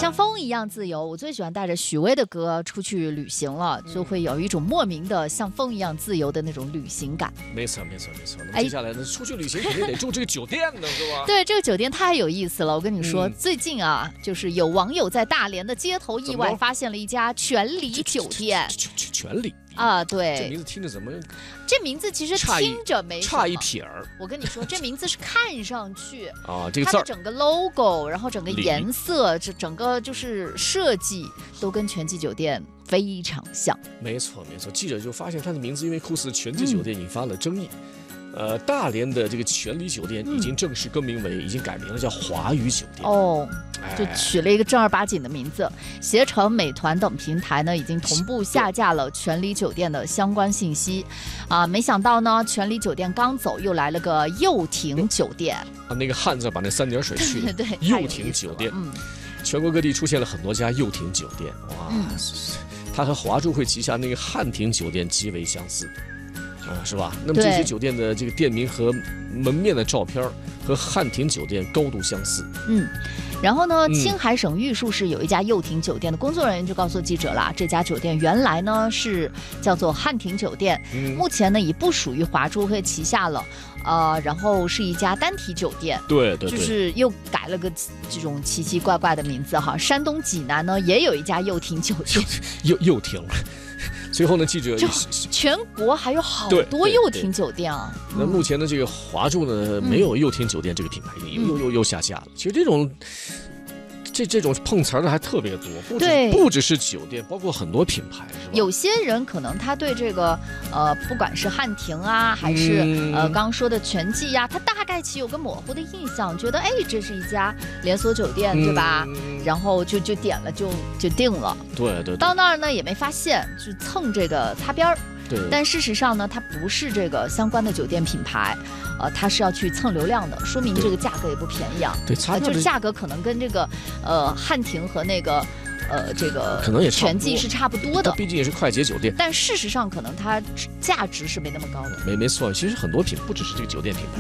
像风一样自由。我最喜欢带着许巍的歌出去旅行了，就会有一种莫名的像风一样自由的那种旅行感。 没错。那么接下来呢，出去旅行肯定得住这个酒店呢，是吧？ 对，这个酒店太有意思了。我跟你说，最近啊，就是有网友在大连的街头意外发现了一家全礼酒店。 全礼啊，对， 这名字听着怎么？ 这名字其实听着没差一撇儿。 我跟你说，这名字是看上去啊，这个字儿， 它的整个 logo， 然后整个颜色，整个就是设计都跟全季酒店非常像。 没错。记者就发现它的名字因为酷似全季酒店引发了争议。大连的这个全礼酒店已经正式更名为，已经改名了，叫华宇酒店。 哦，就取了一个正儿八经的名字。携程、美团等平台呢，已经同步下架了全礼酒店的相关信息。没想到呢，全礼酒店刚走，又来了个又廷酒店。 那个汉字把那3点水去了。 对， 又廷酒店。全国各地出现了很多家又廷酒店，哇，它和华住会旗下那个汉庭酒店极为相似。是吧？那么这些酒店的这个店名和门面的照片和汉庭酒店高度相似。 然后呢，青海省玉树市有一家又廷酒店的工作人员就告诉记者了，这家酒店原来呢是叫做汉庭酒店，目前呢已不属于华住会旗下了，然后是一家单体酒店。对，就是又改了个这种奇奇怪怪的名字哈。山东济南呢也有一家又廷酒店， 又廷。随后呢，记者全国还有好多又廷酒店啊。 那目前的这个华住呢，没有又廷酒店这个品牌，又下架了。其实这种碰瓷儿的还特别多，不只是酒店，包括很多品牌，是吧？ 有些人可能他对这个不管是汉庭啊，还是刚刚说的全季呀，他大概其有个模糊的印象，觉得这是一家连锁酒店，对吧？然后就点了就定了。对。到那儿呢也没发现，就蹭这个擦边儿。但事实上呢，它不是这个相关的酒店品牌，它是要去蹭流量的，说明这个价格也不便宜啊。对，就是价格可能跟这个汉庭和那个这个可能也全季是差不多的， 毕竟也是快捷酒店。 但事实上可能它价值是没那么高的。 没错，其实很多不只是这个酒店品牌。